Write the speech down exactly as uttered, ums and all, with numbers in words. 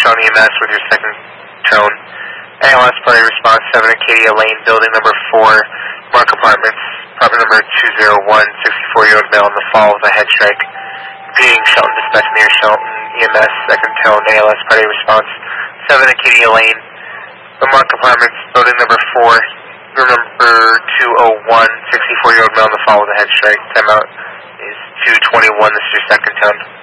tone E M S with your second tone. A L S party response seven Acadia Lane, building number four, Mark Apartments, apartment number two zero one, sixty-four-year-old male in the fall with a head strike. Repeating Shelton dispatch near Shelton, E M S, second tone, A L S party response seven Acadia Lane, the Mark Apartments, building number four, room number two oh one, sixty-four-year-old male in the fall with a head strike. Timeout is two twenty-one, this is your second tone.